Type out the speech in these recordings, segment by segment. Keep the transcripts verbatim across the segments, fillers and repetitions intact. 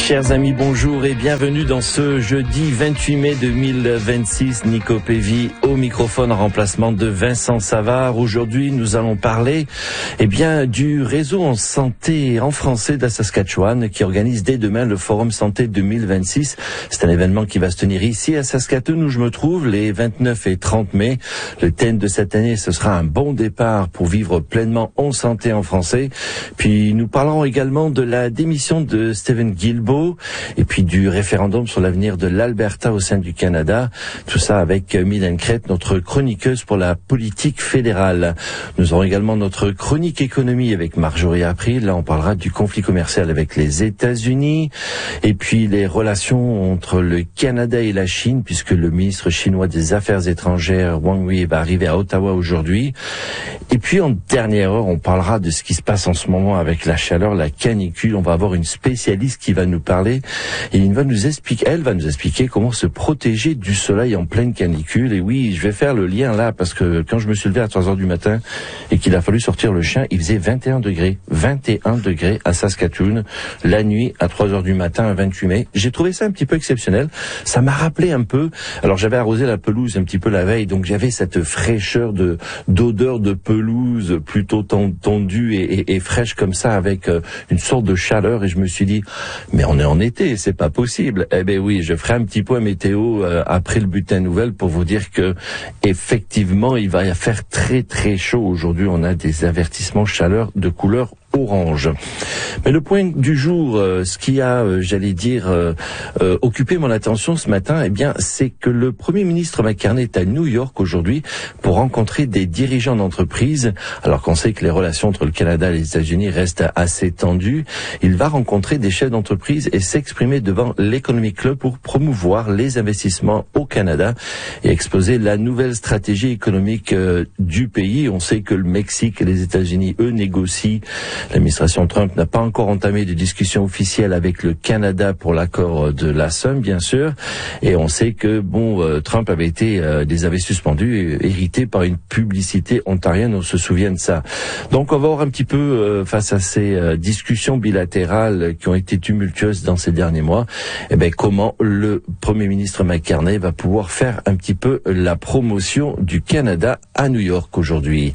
Chers amis, bonjour et bienvenue dans ce jeudi vingt-huit mai deux mille vingt-six. Nico Pévy au microphone en remplacement de Vincent Savard. Aujourd'hui, nous allons parler eh bien, du réseau en santé en français de la Saskatchewan qui organise dès demain le Forum Santé deux mille vingt-six. C'est un événement qui va se tenir ici à Saskatoon où je me trouve les vingt-neuf et trente mai. Le thème de cette année, ce sera un bon départ pour vivre pleinement en santé en français. Puis nous parlerons également de la démission de Stephen Guilbeault et puis du référendum sur l'avenir de l'Alberta au sein du Canada. Tout ça avec Mylène Crête, notre chroniqueuse pour la politique fédérale. Nous aurons également notre chronique économie avec Marjorie April. Là, on parlera du conflit commercial avec les États-Unis et puis les relations entre le Canada et la Chine, puisque le ministre chinois des Affaires étrangères, Wang Yi, va arriver à Ottawa aujourd'hui. Et puis, en dernière heure, on parlera de ce qui se passe en ce moment avec la chaleur, la canicule. On va avoir une spécialiste qui va nous parler et il va nous expliquer, elle va nous expliquer comment se protéger du soleil en pleine canicule. Et oui, je vais faire le lien là parce que quand je me suis levé à trois heures du matin et qu'il a fallu sortir le chien, il faisait vingt et un degrés. vingt et un degrés à Saskatoon, la nuit à trois heures du matin, un vingt-huit mai. J'ai trouvé ça un petit peu exceptionnel. Ça m'a rappelé un peu, alors j'avais arrosé la pelouse un petit peu la veille, donc j'avais cette fraîcheur de d'odeur de pelouse plutôt tendue et, et, et fraîche comme ça avec euh, une sorte de chaleur et je me suis dit, mais on est en été, c'est pas possible. Eh ben oui, je ferai un petit point météo euh, après le bulletin nouvelle pour vous dire que effectivement, il va y faire très très chaud aujourd'hui. On a des avertissements chaleur de couleur orange. Mais le point du jour, euh, ce qui a, euh, j'allais dire, euh, euh, occupé mon attention ce matin, eh bien, c'est que le Premier ministre McCartney est à New York aujourd'hui pour rencontrer des dirigeants d'entreprises. Alors qu'on sait que les relations entre le Canada et les États-Unis restent assez tendues, il va rencontrer des chefs d'entreprise et s'exprimer devant l'Economic Club pour promouvoir les investissements au Canada et exposer la nouvelle stratégie économique euh, du pays. On sait que le Mexique et les États-Unis, eux, négocient. L'administration Trump n'a pas encore entamé de discussions officielles avec le Canada pour l'accord de la Somme, bien sûr. Et on sait que bon, euh, Trump avait été euh, des avis suspendus et hérité par une publicité ontarienne. On se souvient de ça. Donc, on va voir un petit peu euh, face à ces euh, discussions bilatérales qui ont été tumultueuses dans ces derniers mois. Eh ben, comment le Premier ministre McCartney va pouvoir faire un petit peu la promotion du Canada à New York aujourd'hui.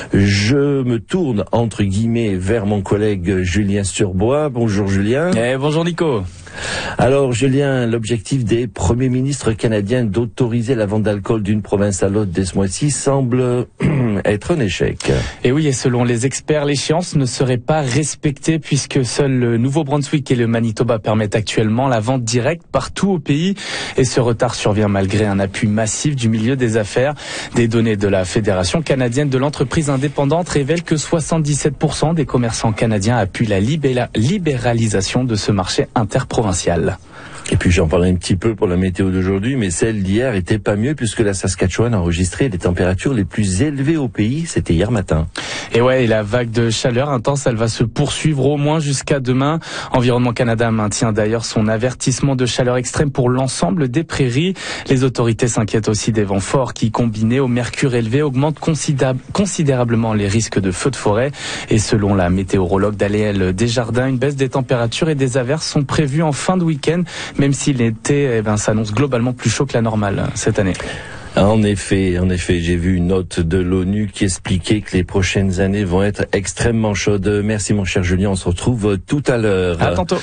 Je me tourne entre guillemets vers mon collègue Julien Sturbois. Bonjour Julien. Eh, bonjour Nico. Alors Julien, l'objectif des premiers ministres canadiens d'autoriser la vente d'alcool d'une province à l'autre dès ce mois-ci semble être un échec. Et oui, et selon les experts, l'échéance ne serait pas respectée puisque seuls le Nouveau-Brunswick et le Manitoba permettent actuellement la vente directe partout au pays. Et ce retard survient malgré un appui massif du milieu des affaires. Des données de la Fédération canadienne de l'entreprise indépendante révèlent que soixante-dix-sept pour cent des commerçants canadiens appuient la libéla- libéralisation de ce marché interprovincial. Et puis j'en parlais un petit peu pour la météo d'aujourd'hui, mais celle d'hier était pas mieux puisque la Saskatchewan a enregistré les températures les plus élevées au pays. C'était hier matin. Et ouais, et la vague de chaleur intense, elle va se poursuivre au moins jusqu'à demain. Environnement Canada maintient d'ailleurs son avertissement de chaleur extrême pour l'ensemble des prairies. Les autorités s'inquiètent aussi des vents forts qui, combinés au mercure élevé, augmentent considérablement les risques de feux de forêt. Et selon la météorologue Danielle Desjardins, une baisse des températures et des averses sont prévues en fin de week-end, même si l'été eh ben, s'annonce globalement plus chaud que la normale cette année. En effet, en effet, j'ai vu une note de l'ONU qui expliquait que les prochaines années vont être extrêmement chaudes. Merci mon cher Julien, on se retrouve tout à l'heure. À tantôt.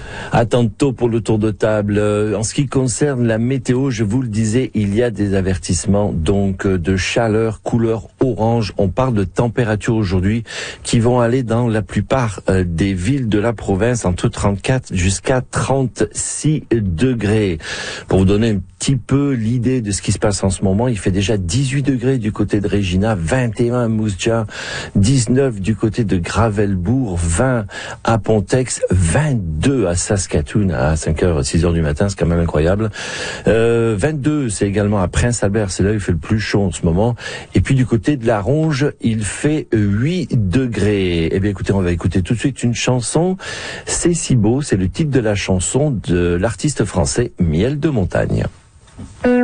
À tantôt pour le tour de table. En ce qui concerne la météo, je vous le disais, il y a des avertissements donc de chaleur couleur orange. On parle de températures aujourd'hui qui vont aller dans la plupart des villes de la province entre trente-quatre jusqu'à trente-six degrés. Pour vous donner un petit peu l'idée de ce qui se passe en ce moment, il fait déjà dix-huit degrés du côté de Regina, vingt et un à Moose Jaw, dix-neuf du côté de Gravelbourg, vingt à Pontex, vingt-deux à Saskatoon à cinq heures, six heures du matin, c'est quand même incroyable. Euh, vingt-deux, c'est également à Prince-Albert, c'est là où il fait le plus chaud en ce moment. Et puis du côté de la Ronge, il fait huit degrés. Eh bien écoutez, on va écouter tout de suite une chanson. C'est si beau, c'est le titre de la chanson de l'artiste français Miel de Montagne.